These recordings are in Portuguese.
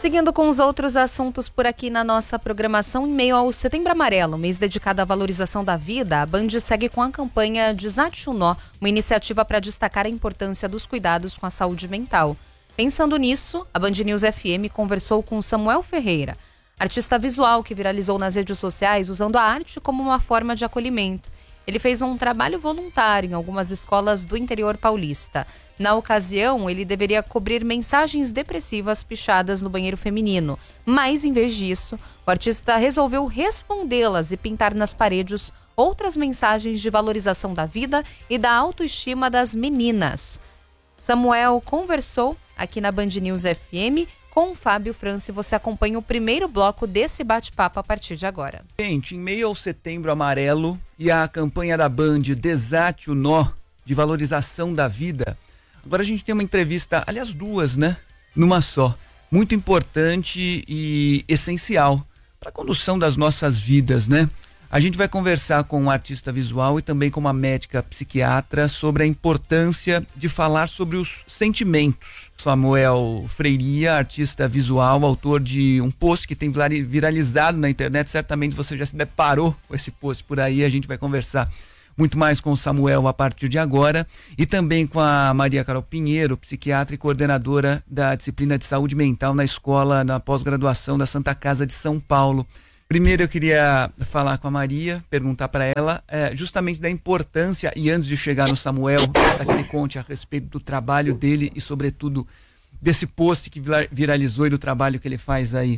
Seguindo com os outros assuntos por aqui na nossa programação, em meio ao Setembro Amarelo, mês dedicado à valorização da vida, a Band segue com a campanha Desate o Nó, uma iniciativa para destacar a importância dos cuidados com a saúde mental. Pensando nisso, a Band News FM conversou com Samuel Ferreira, artista visual que viralizou nas redes sociais usando a arte como uma forma de acolhimento. Ele fez um trabalho voluntário em algumas escolas do interior paulista. Na ocasião, ele deveria cobrir mensagens depressivas pichadas no banheiro feminino. Mas, em vez disso, o artista resolveu respondê-las e pintar nas paredes outras mensagens de valorização da vida e da autoestima das meninas. Samuel conversou aqui na Band News FM com o Fábio França. Você acompanha o primeiro bloco desse bate-papo a partir de agora. Gente, em meio ao Setembro Amarelo e à campanha da Band Desate o Nó, de valorização da vida, agora a gente tem uma entrevista, aliás duas, né? Numa só. Muito importante e essencial para a condução das nossas vidas, né? A gente vai conversar com um artista visual e também com uma médica psiquiatra sobre a importância de falar sobre os sentimentos. Samuel Freiria, artista visual, autor de um post que tem viralizado na internet. Certamente você já se deparou com esse post por aí. A gente vai conversar muito mais com o Samuel a partir de agora e também com a Maria Carol Pinheiro, psiquiatra e coordenadora da disciplina de saúde mental na escola, na pós-graduação da Santa Casa de São Paulo. Primeiro eu queria falar com a Maria, perguntar para ela justamente da importância, e antes de chegar no Samuel, para que ele conte a respeito do trabalho dele e sobretudo desse post que viralizou e do trabalho que ele faz aí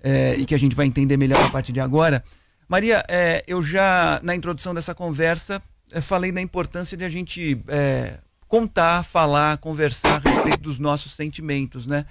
e que a gente vai entender melhor a partir de agora. Maria, eu já na introdução dessa conversa falei da importância de a gente contar, falar, conversar a respeito dos nossos sentimentos, né?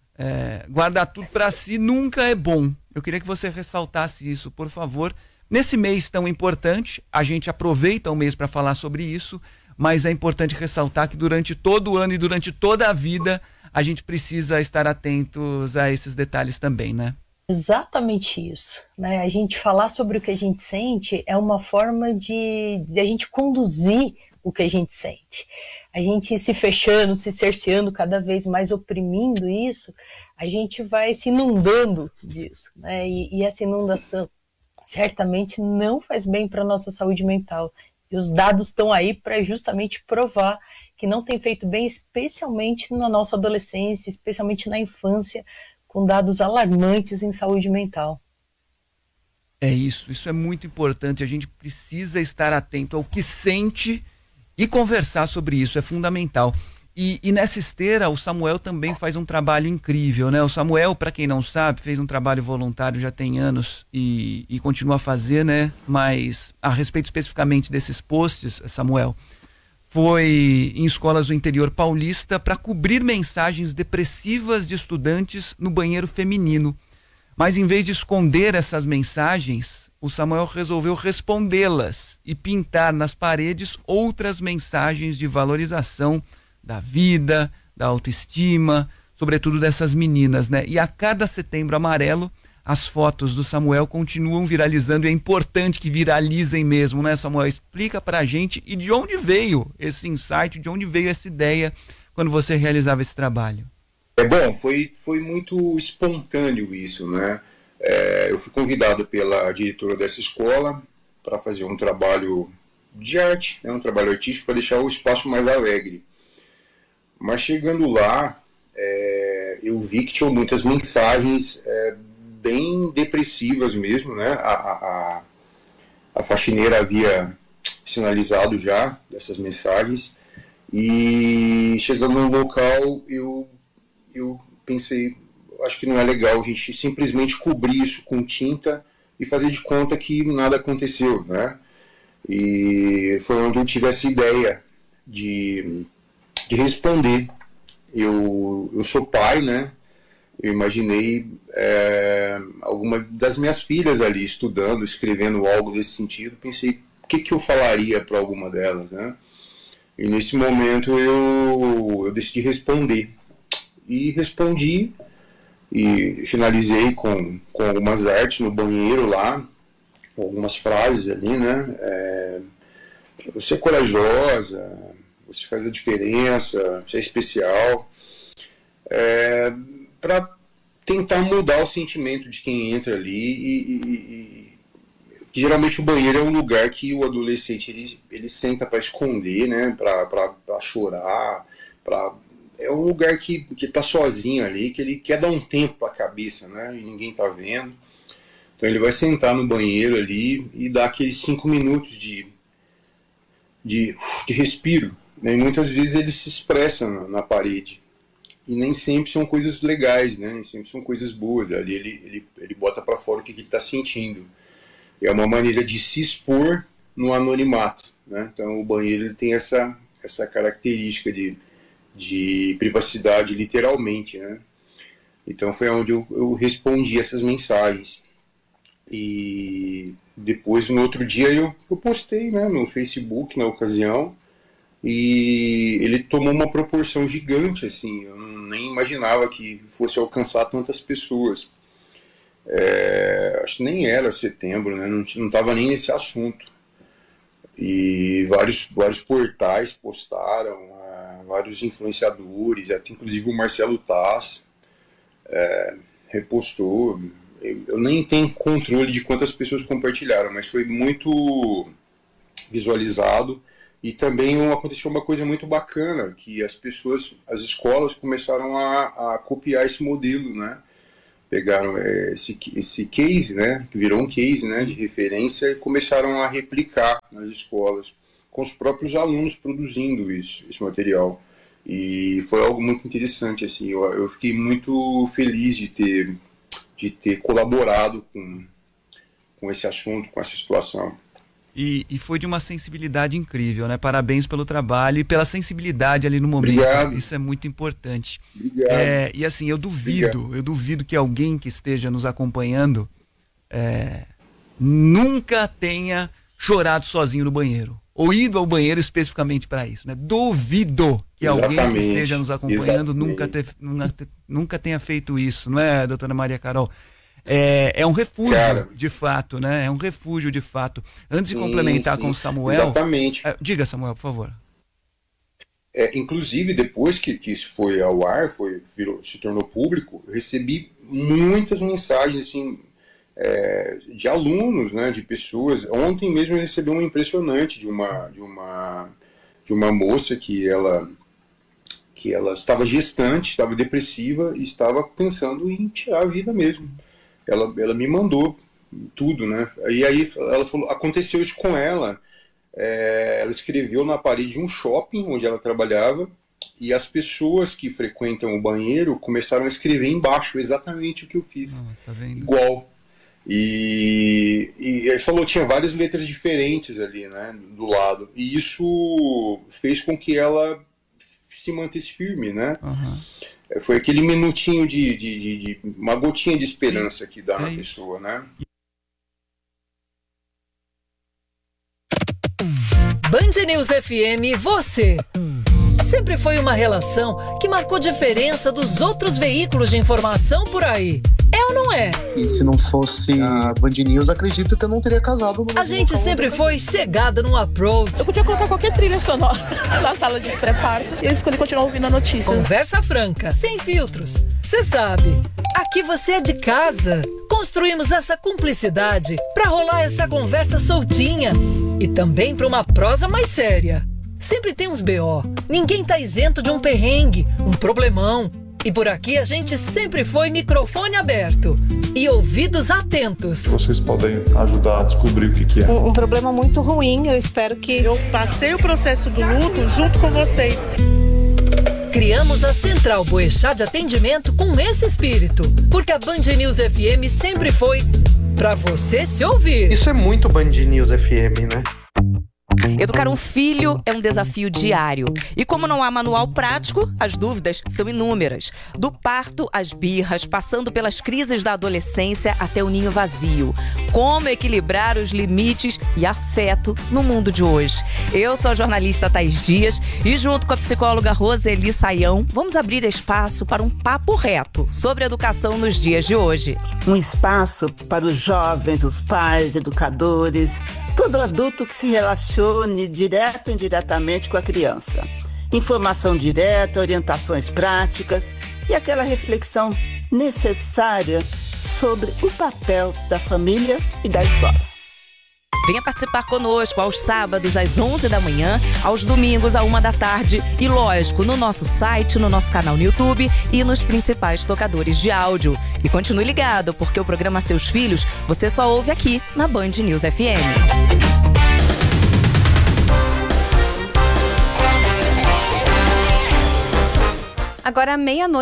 Guardar tudo para si nunca é bom. Eu queria que você ressaltasse isso, por favor. Nesse mês tão importante, a gente aproveita o mês para falar sobre isso, mas é importante ressaltar que durante todo o ano e durante toda a vida a gente precisa estar atentos a esses detalhes também, né? Exatamente isso, né? A gente falar sobre o que a gente sente é uma forma de a gente conduzir o que a gente sente. A gente se fechando, se cerceando cada vez mais, oprimindo isso, a gente vai se inundando disso, né? E essa inundação certamente não faz bem para a nossa saúde mental. E os dados estão aí para justamente provar que não tem feito bem, especialmente na nossa adolescência, especialmente na infância, com dados alarmantes em saúde mental. Isso é muito importante. A gente precisa estar atento ao que sente e conversar sobre isso, é fundamental. E nessa esteira, o Samuel também faz um trabalho incrível, né? O Samuel, para quem não sabe, fez um trabalho voluntário já tem anos e continua a fazer, né? Mas a respeito especificamente desses posts, Samuel, foi em escolas do interior paulista para cobrir mensagens depressivas de estudantes no banheiro feminino. Mas em vez de esconder essas mensagens, o Samuel resolveu respondê-las e pintar nas paredes outras mensagens de valorização da vida, da autoestima, sobretudo dessas meninas, né? E a cada Setembro Amarelo, as fotos do Samuel continuam viralizando e é importante que viralizem mesmo, né, Samuel? Explica pra gente e de onde veio esse insight, de onde veio essa ideia quando você realizava esse trabalho? Bom, foi muito espontâneo isso, né? Eu fui convidado pela diretora dessa escola para fazer um trabalho de arte, um trabalho artístico para deixar o espaço mais alegre. Mas chegando lá, eu vi que tinham muitas mensagens bem depressivas mesmo, né? A faxineira havia sinalizado já dessas mensagens e chegando no local eu pensei, acho que não é legal a gente simplesmente cobrir isso com tinta e fazer de conta que nada aconteceu, né? E foi onde eu tive essa ideia de responder. Eu sou pai, né? Eu imaginei alguma das minhas filhas ali estudando, escrevendo algo desse sentido. Pensei, o que eu falaria para alguma delas, né? E nesse momento eu decidi responder. E respondi e finalizei com algumas artes no banheiro lá, com algumas frases ali, né? Você é corajosa, você faz a diferença, você é especial. Para tentar mudar o sentimento de quem entra ali que geralmente o banheiro é um lugar que o adolescente ele senta para esconder, né, para chorar, é um lugar que tá sozinho ali, que ele quer dar um tempo para a cabeça, né, e ninguém tá vendo. Então ele vai sentar no banheiro ali e dar aqueles 5 minutos de respiro, né, e muitas vezes ele se expressa na parede. E nem sempre são coisas legais, né, nem sempre são coisas boas. Ali ele bota para fora o que ele está sentindo. É uma maneira de se expor no anonimato, né? Então o banheiro ele tem essa característica de privacidade, literalmente, né? Então foi onde eu respondi essas mensagens. E depois, no outro dia, eu postei, né, no Facebook, na ocasião, e ele tomou uma proporção gigante, assim, eu nem imaginava que fosse alcançar tantas pessoas. Acho que nem era setembro, né? Não estava nem nesse assunto. E vários portais postaram, vários influenciadores, até inclusive o Marcelo Taz repostou. Eu nem tenho controle de quantas pessoas compartilharam, mas foi muito visualizado. E também aconteceu uma coisa muito bacana, que as escolas começaram a copiar esse modelo, né? Pegaram esse case, né, que virou um case, né, de referência, e começaram a replicar nas escolas, com os próprios alunos produzindo esse material. E foi algo muito interessante, assim, eu fiquei muito feliz de ter colaborado com esse assunto, com essa situação. E foi de uma sensibilidade incrível, né? Parabéns pelo trabalho e pela sensibilidade ali no momento. Obrigado. Isso é muito importante. Obrigado. E assim, eu duvido que alguém que esteja nos acompanhando nunca tenha chorado sozinho no banheiro. Ou ido ao banheiro especificamente para isso, né? Duvido que alguém que esteja nos acompanhando nunca tenha feito isso, não é, doutora Maria Carol? É um refúgio, cara, de fato, né? É um refúgio, de fato. Antes de complementar com o Samuel... Exatamente. Diga, Samuel, por favor. Inclusive, depois que isso foi ao ar, se tornou público, eu recebi muitas mensagens, assim, de alunos, né? De pessoas. Ontem mesmo eu recebi uma impressionante de uma moça que ela estava gestante, estava depressiva e estava pensando em tirar a vida mesmo. Ela me mandou tudo, né? E aí ela falou, aconteceu isso com ela. Ela escreveu na parede de um shopping onde ela trabalhava, e as pessoas que frequentam o banheiro começaram a escrever embaixo exatamente o que eu fiz. Tá vendo? Igual. E ele falou, tinha várias letras diferentes ali, né, do lado. E isso fez com que ela se mantesse firme, né? Uhum. Foi aquele minutinho de uma gotinha de esperança que dá na pessoa, né? Band News FM, você. Sempre foi uma relação que marcou diferença dos outros veículos de informação por aí. É ou não é? E se não fosse a Band News, acredito que eu não teria casado. A gente sempre foi chegada num approach. Eu podia colocar qualquer trilha sonora na sala de pré-parto e eu escolhi continuar ouvindo a notícia. Conversa franca, sem filtros. Você sabe, aqui você é de casa. Construímos essa cumplicidade pra rolar essa conversa soltinha e também pra uma prosa mais séria. Sempre tem uns BO. Ninguém tá isento de um perrengue, um problemão. E por aqui a gente sempre foi microfone aberto e ouvidos atentos. Vocês podem ajudar a descobrir o que é. Um problema muito ruim, eu espero que... Eu passei o processo do luto junto com vocês. Criamos a Central Boechat de Atendimento com esse espírito, porque a Band News FM sempre foi pra você se ouvir. Isso é muito Band News FM, né? Educar um filho é um desafio diário. E como não há manual prático, as dúvidas são inúmeras. Do parto às birras, passando pelas crises da adolescência até o ninho vazio. Como equilibrar os limites e afeto no mundo de hoje? Eu sou a jornalista Thaís Dias e junto com a psicóloga Roseli Saião, vamos abrir espaço para um papo reto sobre educação nos dias de hoje. Um espaço para os jovens, os pais, educadores, todo adulto que se relacione direto ou indiretamente com a criança. Informação direta, orientações práticas e aquela reflexão necessária sobre o papel da família e da escola. Venha participar conosco aos sábados às 11 da manhã, aos domingos à 1 da tarde e, lógico, no nosso site, no nosso canal no YouTube e nos principais tocadores de áudio. E continue ligado, porque o programa Seus Filhos você só ouve aqui na Band News FM. Agora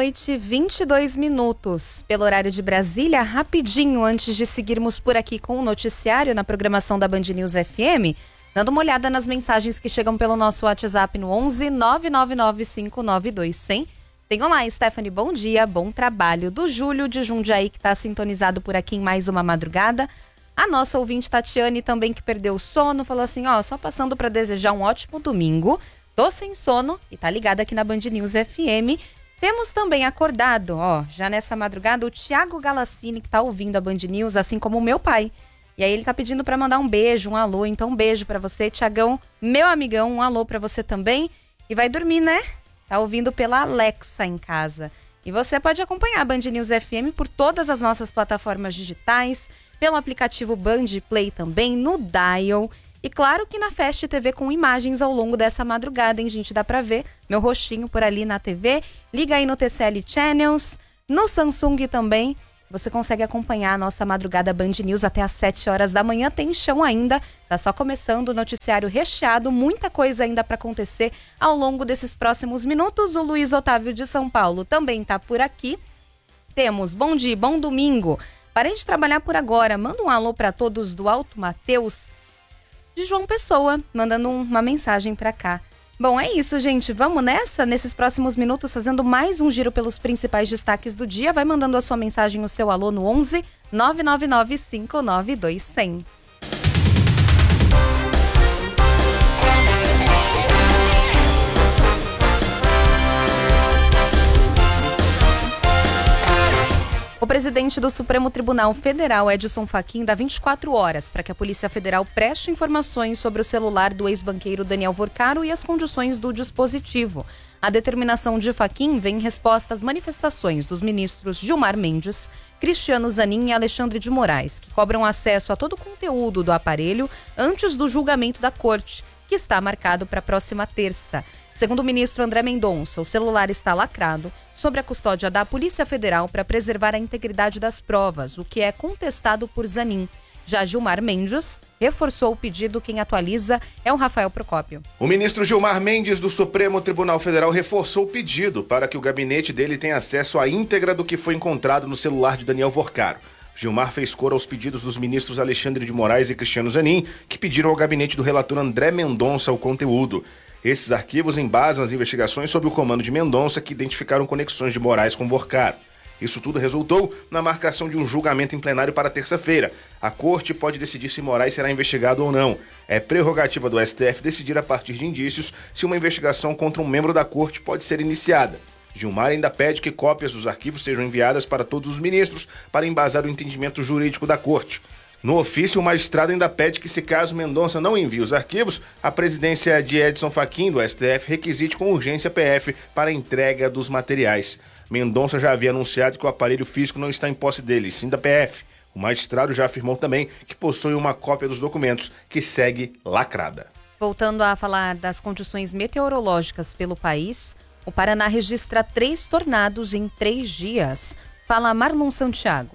00:22, pelo horário de Brasília, rapidinho antes de seguirmos por aqui com o noticiário na programação da Band News FM, dando uma olhada nas mensagens que chegam pelo nosso WhatsApp no 11 999 100. Tem olá, Stephanie, bom dia, bom trabalho. Do Júlio de Jundiaí, que está sintonizado por aqui em mais uma madrugada. A nossa ouvinte Tatiane também, que perdeu o sono, falou assim, só passando para desejar um ótimo domingo. Tô sem sono e tá ligada aqui na Band News FM. Temos também acordado, já nessa madrugada, o Thiago Galassini, que tá ouvindo a Band News, assim como o meu pai. E aí ele tá pedindo para mandar um beijo, um alô. Então um beijo para você, Thiagão, meu amigão, um alô para você também. E vai dormir, né? Tá ouvindo pela Alexa em casa. E você pode acompanhar a Band News FM por todas as nossas plataformas digitais, pelo aplicativo Band Play também, no Dial. E claro que na Fast TV com imagens ao longo dessa madrugada, hein, gente? Dá pra ver meu rostinho por ali na TV. Liga aí no TCL Channels, no Samsung também. Você consegue acompanhar a nossa madrugada Band News até às 7 horas da manhã. Tem chão ainda, tá só começando o noticiário recheado. Muita coisa ainda pra acontecer ao longo desses próximos minutos. O Luiz Otávio de São Paulo também tá por aqui. Temos bom dia, bom domingo. Parem de trabalhar por agora. Manda um alô pra todos do Alto Mateus, de João Pessoa, mandando uma mensagem pra cá. Bom, é isso, gente. Vamos nessa? Nesses próximos minutos, fazendo mais um giro pelos principais destaques do dia. Vai mandando a sua mensagem, o seu alô no 11 999 592 100. O presidente do Supremo Tribunal Federal, Edson Fachin, dá 24 horas para que a Polícia Federal preste informações sobre o celular do ex-banqueiro Daniel Vorcaro e as condições do dispositivo. A determinação de Fachin vem em resposta às manifestações dos ministros Gilmar Mendes, Cristiano Zanin e Alexandre de Moraes, que cobram acesso a todo o conteúdo do aparelho antes do julgamento da corte, que está marcado para a próxima terça. Segundo o ministro André Mendonça, o celular está lacrado sob a custódia da Polícia Federal para preservar a integridade das provas, o que é contestado por Zanin. Já Gilmar Mendes reforçou o pedido. Quem atualiza é o Rafael Procópio. O ministro Gilmar Mendes do Supremo Tribunal Federal reforçou o pedido para que o gabinete dele tenha acesso à íntegra do que foi encontrado no celular de Daniel Vorcaro. Gilmar fez cor aos pedidos dos ministros Alexandre de Moraes e Cristiano Zanin, que pediram ao gabinete do relator André Mendonça o conteúdo. Esses arquivos embasam as investigações sob o comando de Mendonça, que identificaram conexões de Moraes com Vorcaro. Isso tudo resultou na marcação de um julgamento em plenário para terça-feira. A corte pode decidir se Moraes será investigado ou não. É prerrogativa do STF decidir a partir de indícios se uma investigação contra um membro da corte pode ser iniciada. Gilmar ainda pede que cópias dos arquivos sejam enviadas para todos os ministros para embasar o entendimento jurídico da corte. No ofício, o magistrado ainda pede que, se caso Mendonça não envie os arquivos, a presidência de Edson Fachin, do STF, requisite com urgência a PF para a entrega dos materiais. Mendonça já havia anunciado que o aparelho físico não está em posse dele, sim da PF. O magistrado já afirmou também que possui uma cópia dos documentos, que segue lacrada. Voltando a falar das condições meteorológicas pelo país, o Paraná registra 3 tornados em 3 dias. Fala Marlon Santiago.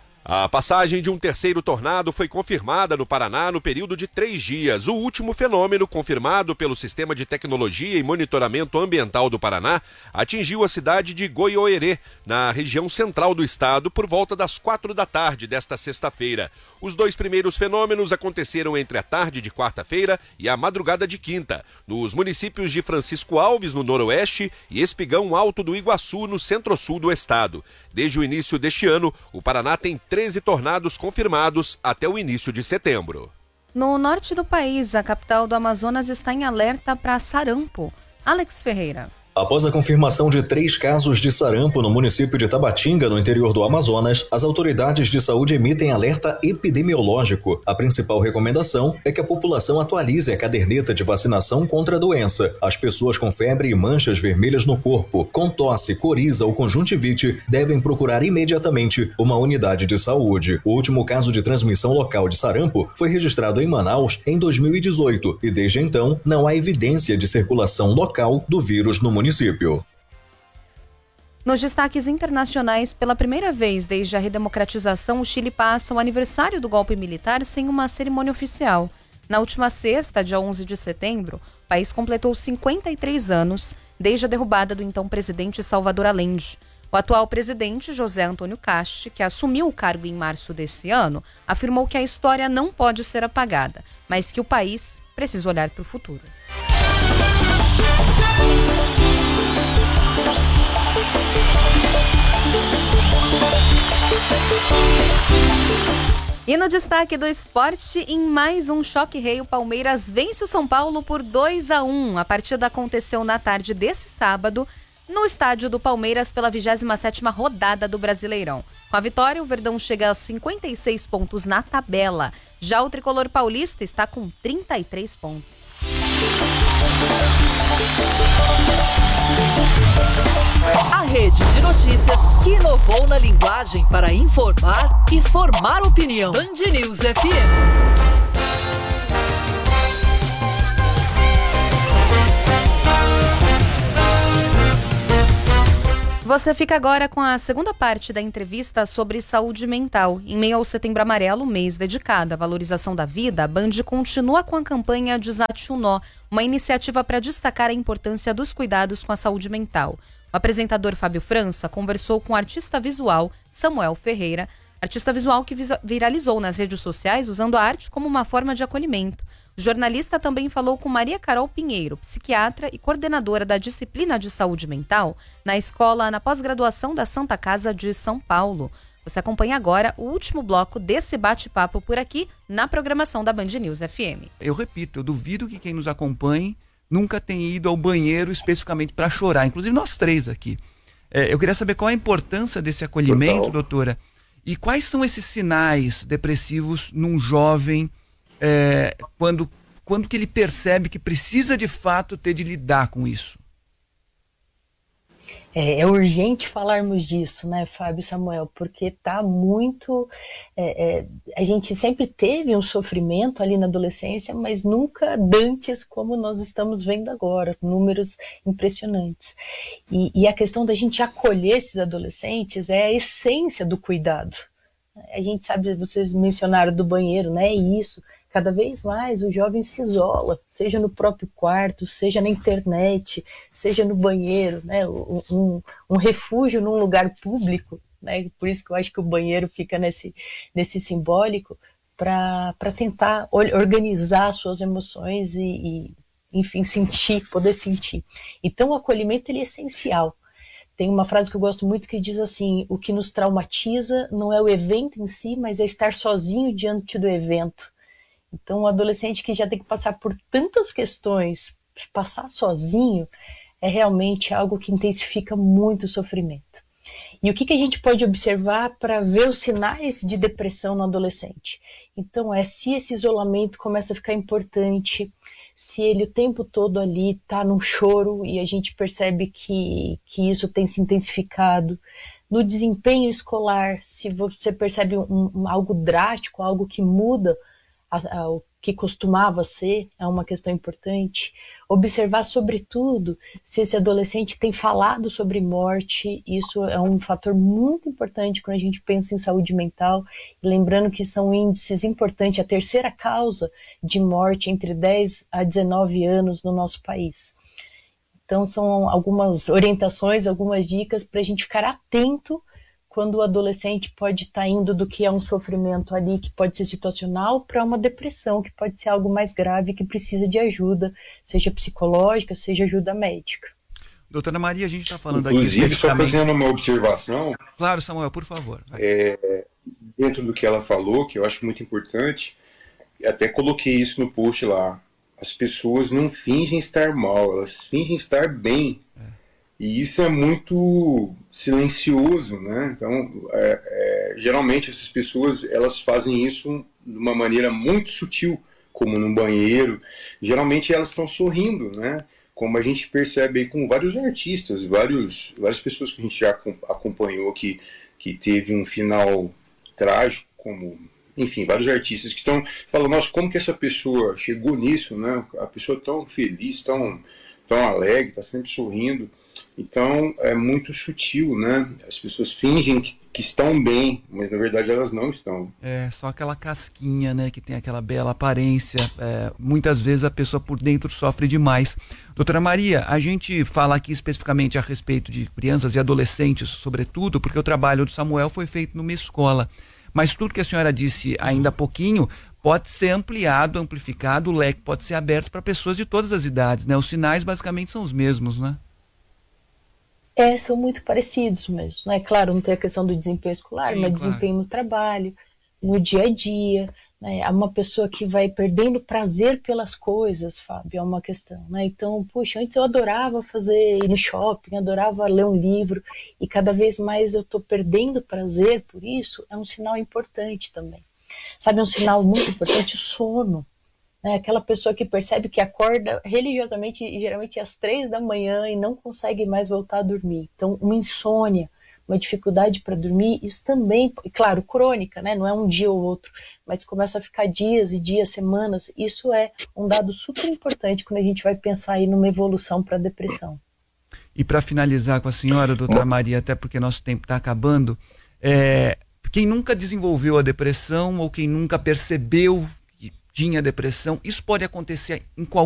A passagem de um terceiro tornado foi confirmada no Paraná no período de 3 dias. O último fenômeno, confirmado pelo Sistema de Tecnologia e Monitoramento Ambiental do Paraná, atingiu a cidade de Goiôerê, na região central do estado, por volta das 4 da tarde desta sexta-feira. Os 2 primeiros fenômenos aconteceram entre a tarde de quarta-feira e a madrugada de quinta, nos municípios de Francisco Alves, no noroeste, e Espigão Alto do Iguaçu, no centro-sul do estado. Desde o início deste ano, o Paraná tem 13 tornados confirmados até o início de setembro. No norte do país, a capital do Amazonas está em alerta para sarampo. Alex Ferreira. Após a confirmação de 3 casos de sarampo no município de Tabatinga, no interior do Amazonas, as autoridades de saúde emitem alerta epidemiológico. A principal recomendação é que a população atualize a caderneta de vacinação contra a doença. As pessoas com febre e manchas vermelhas no corpo, com tosse, coriza ou conjuntivite, devem procurar imediatamente uma unidade de saúde. O último caso de transmissão local de sarampo foi registrado em Manaus em 2018 e desde então não há evidência de circulação local do vírus no município. Nos destaques internacionais, pela primeira vez desde a redemocratização, o Chile passa o aniversário do golpe militar sem uma cerimônia oficial. Na última sexta, dia 11 de setembro, o país completou 53 anos desde a derrubada do então presidente Salvador Allende. O atual presidente, José Antônio Cast, que assumiu o cargo em março desse ano, afirmou que a história não pode ser apagada, mas que o país precisa olhar para o futuro. E no destaque do esporte, em mais um choque rei, o Palmeiras vence o São Paulo por 2-1. A partida aconteceu na tarde desse sábado, no estádio do Palmeiras, pela 27ª rodada do Brasileirão. Com a vitória, o Verdão chega a 56 pontos na tabela. Já o tricolor paulista está com 33 pontos. A rede de notícias que inovou na linguagem para informar e formar opinião. Band News FM. Você fica agora com a segunda parte da entrevista sobre saúde mental. Em meio ao Setembro Amarelo, mês dedicado à valorização da vida, a Band continua com a campanha Desate o Nó, uma iniciativa para destacar a importância dos cuidados com a saúde mental. O apresentador Fábio França conversou com o artista visual Samuel Ferreira, artista visual que viralizou nas redes sociais usando a arte como uma forma de acolhimento. O jornalista também falou com Maria Carol Pinheiro, psiquiatra e coordenadora da disciplina de saúde mental na pós-graduação da Santa Casa de São Paulo. Você acompanha agora o último bloco desse bate-papo por aqui na programação da Band News FM. Eu repito, eu duvido que quem nos acompanhe nunca tenha ido ao banheiro especificamente para chorar, inclusive nós três aqui. Eu queria saber qual a importância desse acolhimento, doutora, e quais são esses sinais depressivos num jovem quando que ele percebe que precisa de fato ter de lidar com isso? É urgente falarmos disso, né, Fábio e Samuel, porque tá muito... a gente sempre teve um sofrimento ali na adolescência, mas nunca dantes como nós estamos vendo agora, números impressionantes. E a questão da gente acolher esses adolescentes é a essência do cuidado. A gente sabe, vocês mencionaram do banheiro, né? E isso, cada vez mais o jovem se isola, seja no próprio quarto, seja na internet, seja no banheiro, né? Um refúgio num lugar público, né? Por isso que eu acho que o banheiro fica nesse simbólico, para tentar organizar suas emoções e, enfim, poder sentir. Então o acolhimento ele é essencial. Tem uma frase que eu gosto muito que diz assim: o que nos traumatiza não é o evento em si, mas é estar sozinho diante do evento. Então, um adolescente que já tem que passar por tantas questões, passar sozinho, é realmente algo que intensifica muito o sofrimento. E o que a gente pode observar para ver os sinais de depressão no adolescente? Então, se esse isolamento começa a ficar importante, se ele o tempo todo ali está num choro e a gente percebe que isso tem se intensificado. No desempenho escolar, se você percebe algo drástico, algo que muda o que costumava ser, é uma questão importante. Observar, sobretudo, se esse adolescente tem falado sobre morte. Isso é um fator muito importante quando a gente pensa em saúde mental. E lembrando que são índices importantes, a terceira causa de morte entre 10 a 19 anos no nosso país. Então, são algumas orientações, algumas dicas para a gente ficar atento quando o adolescente pode estar indo do que é um sofrimento ali, que pode ser situacional, para uma depressão, que pode ser algo mais grave, que precisa de ajuda, seja psicológica, seja ajuda médica. Doutora Maria, a gente está falando inclusive, aqui... só fazendo uma observação... Claro, Samuel, por favor. Dentro do que ela falou, que eu acho muito importante, até coloquei isso no post lá, as pessoas não fingem estar mal, elas fingem estar bem. E isso é muito silencioso, né? Então, geralmente essas pessoas, elas fazem isso de uma maneira muito sutil, como no banheiro. Geralmente elas estão sorrindo, né? Como a gente percebe aí com vários artistas, várias pessoas que a gente já acompanhou que teve um final trágico, como, enfim, vários artistas que estão falando, nossa, como que essa pessoa chegou nisso, né? A pessoa tão feliz, tão alegre, está sempre sorrindo. Então é muito sutil, né? As pessoas fingem que estão bem, mas na verdade elas não estão. É só aquela casquinha, né? Que tem aquela bela aparência. Muitas vezes a pessoa por dentro sofre demais. Doutora Maria, a gente fala aqui especificamente a respeito de crianças e adolescentes, sobretudo, porque o trabalho do Samuel foi feito numa escola. Mas tudo que a senhora disse ainda há pouquinho pode ser ampliado, amplificado, o leque pode ser aberto para pessoas de todas as idades, né? Os sinais basicamente são os mesmos, né? São muito parecidos mesmo, né? Claro, não tem a questão do desempenho escolar, Sim, mas claro. desempenho no trabalho, no dia a dia, né? É uma pessoa que vai perdendo prazer pelas coisas, Fábio, é uma questão, né? Então, puxa, antes eu adorava ir no shopping, adorava ler um livro, e cada vez mais eu estou perdendo prazer por isso, é um sinal importante também. Sabe, um sinal muito importante, o sono. Aquela pessoa que percebe que acorda religiosamente, geralmente às 3 da manhã e não consegue mais voltar a dormir. Então, uma insônia, uma dificuldade para dormir, isso também, claro, crônica, né? Não é um dia ou outro, mas começa a ficar dias e dias, semanas. Isso é um dado super importante quando a gente vai pensar aí numa evolução para a depressão. E para finalizar com a senhora, doutora Maria, até porque nosso tempo está acabando, quem nunca desenvolveu a depressão ou quem nunca percebeu tinha depressão, isso pode acontecer em qualquer